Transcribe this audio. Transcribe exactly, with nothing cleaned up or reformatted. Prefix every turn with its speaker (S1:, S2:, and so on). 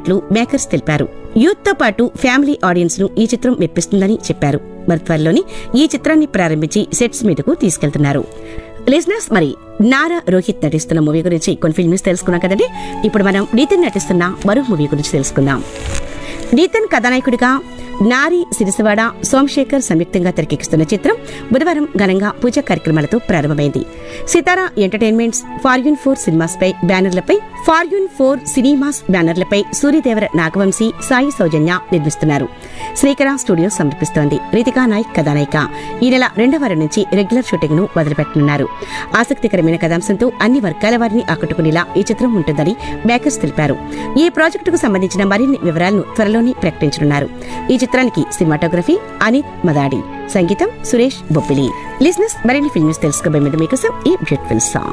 S1: చేస్తున్నట్లు మేకర్స్ తెలిపారు. యూత్ తో పాటు ఫ్యామిలీ ఆడియన్స్ ను ఈ చిత్రం మెప్పిస్తుందని చెప్పారు. మరి త్వరలోని ఈ చిత్రాన్ని ప్రారంభించి సెట్స్ మీదకు తీసుకెళ్తున్నారు. లిజనర్స్, మరి నారా రోహిత్ నటిస్తున్న మూవీ గురించి కొన్ని ఫిల్మ్స్ తెలుసుకున్నాం కదండి. ఇప్పుడు మనం నితిన్ నటిస్తున్న మరో మూవీ గురించి తెలుసుకుందాం. నితిన్ కథానాయకుడిగా నారి సిరిసివాడ, సోమశేఖర్ సంయుక్తంగా తెరకెక్కిస్తున్న చిత్రం బుధవారం ఘనంగా పూజా కార్యక్రమాలతో ప్రారంభమైంది. సితారా ఎంటర్టైన్మెంట్స్, ఫార్యూన్ ఫోర్ సినిమాస్ పై బ్యానర్లపై ఫార్యూన్ ఫోర్ సినిమాస్ బ్యానర్లపై సూర్యదేవర నాగవంశీ, సాయి సౌజన్య నిర్మిస్తున్నారు. శ్రీకర స్టూడియో సమర్పిస్తోంది. రితికా నాయక్ కథానాయిక. ఈ నెల రెండవ వారం నుంచి రెగ్యులర్ షూటింగ్ ను మొదలుపెట్టనున్నారు. ఆసక్తికరమైన కథాంశంతో అన్ని వర్గాల వారిని ఆకట్టుకునేలా ఈ చిత్రం ఉంటుందని మేకర్స్ తెలిపారు. ఈ ప్రాజెక్టుకు సంబంధించిన మరిన్ని వివరాలను త్వరలోనే ప్రకటించనున్నారు. ఈ చిత్రానికి సినిమాటోగ్రఫీ అనిత్ మదాడి, సంగీతం సురేష్ బొప్పిలి. లిజనర్స్, మరిన్ని ఫిల్మ్స్ తెలుసుకోబోయే ముందు మీకోసం ఈ బ్యూటిఫుల్ సాంగ్.